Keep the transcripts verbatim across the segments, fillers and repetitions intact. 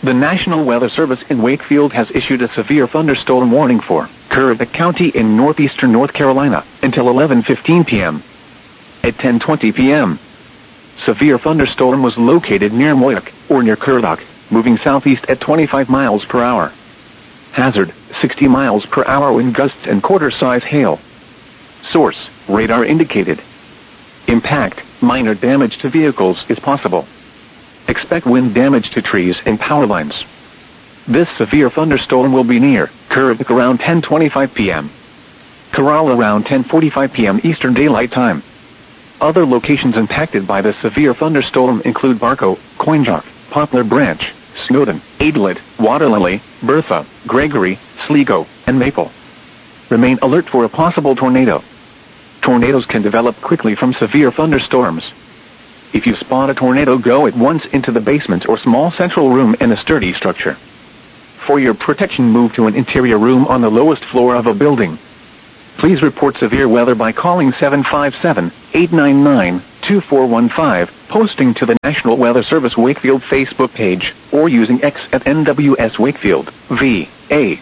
The National Weather Service in Wakefield has issued a severe thunderstorm warning for Currituck County in northeastern North Carolina until eleven fifteen p m At ten twenty p m, severe thunderstorm was located near Moyock, or near Currituck, moving southeast at twenty-five miles per hour. Hazard, sixty miles per hour wind gusts and quarter-size hail. Source, radar indicated. Impact, minor damage to vehicles is possible. Expect wind damage to trees and power lines. This severe thunderstorm will be near Currituck around ten twenty-five p m Corolla around ten forty-five p m Eastern Daylight Time. Other locations impacted by the severe thunderstorm include Barco, Coinjock, Poplar Branch, Snowden, Aidlet, Waterlily, Bertha, Gregory, Sligo, and Maple. Remain alert for a possible tornado. Tornadoes can develop quickly from severe thunderstorms. If you spot a tornado, go at once into the basement or small central room in a sturdy structure. For your protection, move to an interior room on the lowest floor of a building. Please report severe weather by calling seven five seven, eight nine nine, two four one five, posting to the National Weather Service Wakefield Facebook page, or using X at N W S Wakefield, V A.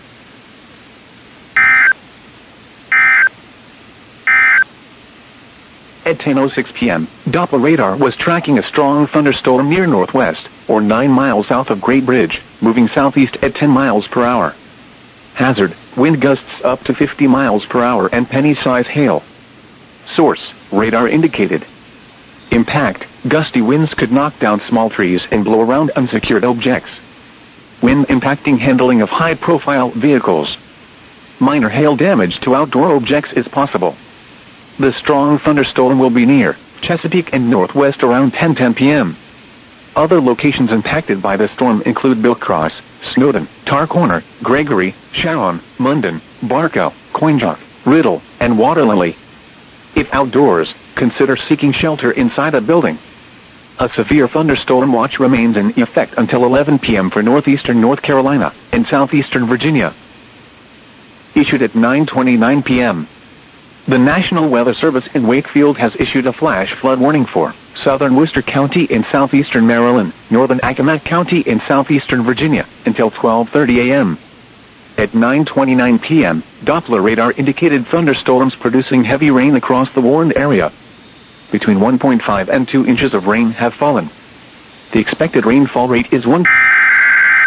At ten oh six p m, Doppler radar was tracking a strong thunderstorm near northwest, or nine miles south of Great Bridge, moving southeast at ten miles per hour. Hazard, wind gusts up to fifty miles per hour and penny-size hail. Source, radar indicated. Impact, gusty winds could knock down small trees and blow around unsecured objects. Wind impacting handling of high-profile vehicles. Minor hail damage to outdoor objects is possible. The strong thunderstorm will be near Chesapeake and northwest around ten ten p m Other locations impacted by the storm include Billcross, Snowden, Tar Corner, Gregory, Sharon, Munden, Barco, Coinjock, Riddle, and Waterlily. If outdoors, consider seeking shelter inside a building. A severe thunderstorm watch remains in effect until eleven p m for northeastern North Carolina and southeastern Virginia. Issued at nine twenty-nine p m The National Weather Service in Wakefield has issued a flash flood warning for southern Worcester County in southeastern Maryland, northern Accomack County in southeastern Virginia, until twelve thirty a m At nine twenty-nine p m, Doppler radar indicated thunderstorms producing heavy rain across the warned area. Between one point five and two inches of rain have fallen. The expected rainfall rate is one...